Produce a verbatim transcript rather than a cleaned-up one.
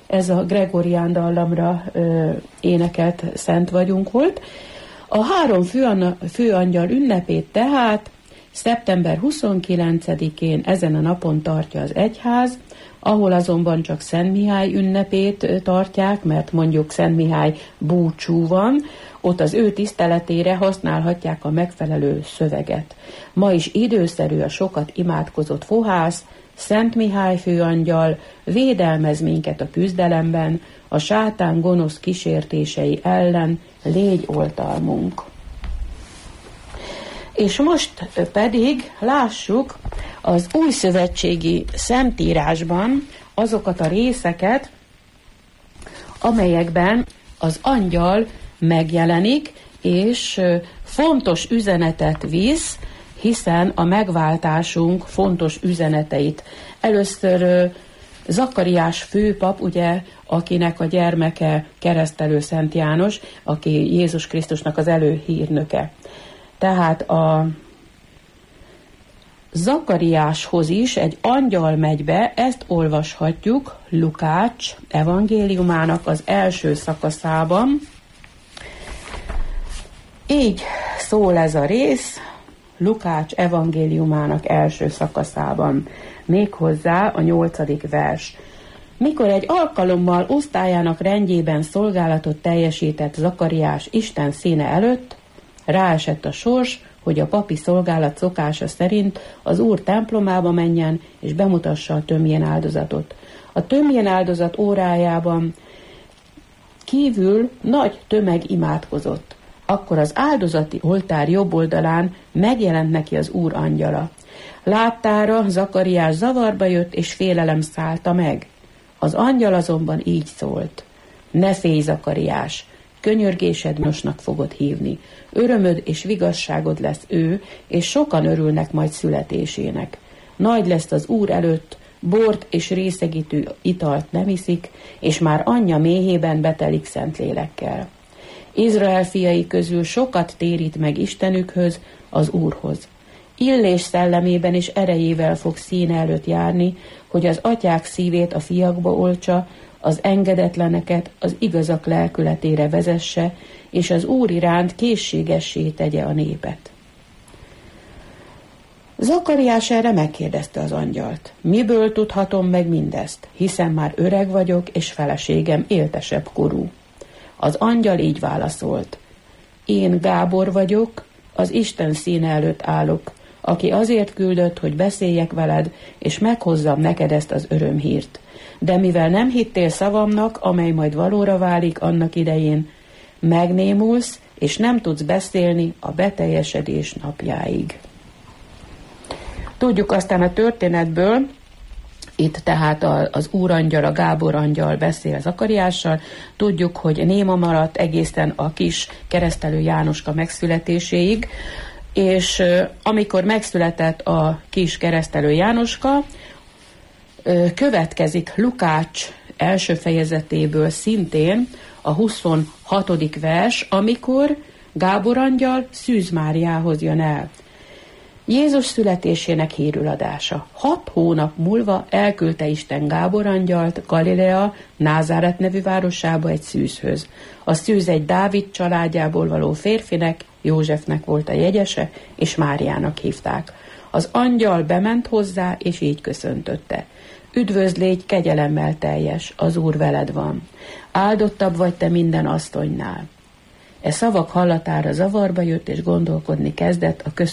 ez a gregorián dallamra ö, énekelt Szent vagyunk volt. A három főan, főangyal ünnepét tehát szeptember huszonkilencedikén ezen a napon tartja az egyház, ahol azonban csak Szent Mihály ünnepét tartják, mert mondjuk Szent Mihály búcsú van, ott az ő tiszteletére használhatják a megfelelő szöveget. Ma is időszerű a sokat imádkozott fohász, Szent Mihály főangyal, védelmez minket a küzdelemben, a sátán gonosz kísértései ellen, légy oltalmunk. És most pedig lássuk az újszövetségi szentírásban azokat a részeket, amelyekben az angyal megjelenik, és fontos üzenetet visz, hiszen a megváltásunk fontos üzeneteit. Először Zakariás főpap, ugye, akinek a gyermeke keresztelő Szent János, aki Jézus Krisztusnak az előhírnöke. Tehát a Zakariáshoz is egy angyal megy be, ezt olvashatjuk Lukács evangéliumának az első szakaszában. Így szól ez a rész Lukács evangéliumának első szakaszában, méghozzá a nyolcadik vers. Mikor egy alkalommal osztályának rendjében szolgálatot teljesített Zakariás Isten színe előtt, ráesett a sors, hogy a papi szolgálat szokása szerint az Úr templomába menjen, és bemutassa a tömjén áldozatot. A tömjén áldozat órájában kívül nagy tömeg imádkozott. Akkor az áldozati oltár jobb oldalán megjelent neki az Úr angyala. Láttára Zakariás zavarba jött, és félelem szállta meg. Az angyal azonban így szólt: ne félj, Zakariás, könyörgésednosnak fogod hívni. Örömöd és vigasságod lesz ő, és sokan örülnek majd születésének. Nagy lesz az Úr előtt, bort és részegítő italt nem iszik, és már anyja méhében betelik Szentlélekkel. Izrael fiai közül sokat térít meg Istenükhöz, az Úrhoz. Illés szellemében és erejével fog színe előtt járni, hogy az atyák szívét a fiakba oltsa, az engedetleneket az igazak lelkületére vezesse, és az Úr iránt készségessé tegye a népet. Zakariás erre megkérdezte az angyalt: miből tudhatom meg mindezt, hiszen már öreg vagyok, és feleségem éltesebb korú. Az angyal így válaszolt: én Gábor vagyok, az Isten színe előtt állok, aki azért küldött, hogy beszéljek veled, és meghozzam neked ezt az örömhírt. De mivel nem hittél szavamnak, amely majd valóra válik annak idején, megnémulsz, és nem tudsz beszélni a beteljesedés napjáig. Tudjuk aztán a történetből, itt tehát az úrangyal, a Gábor angyal beszél Zakariással, tudjuk, hogy néma maradt egészen a kis keresztelő Jánoska megszületéséig, és amikor megszületett a kis keresztelő Jánoska, következik Lukács első fejezetéből szintén a huszonhatodik vers, amikor Gábor angyal Szűz Máriához jön el. Jézus születésének hírüladása. Hat hónap múlva elküldte Isten Gábor angyalt Galilea Názáret nevű városába egy szűzhöz. A szűz egy Dávid családjából való férfinek, Józsefnek volt a jegyese, és Máriának hívták. Az angyal bement hozzá, és így köszöntötte: üdvözl, légy kegyelemmel teljes, az Úr veled van. Áldottabb vagy te minden asszonynál. E szavak hallatára zavarba jött, és gondolkodni kezdett a köszöntés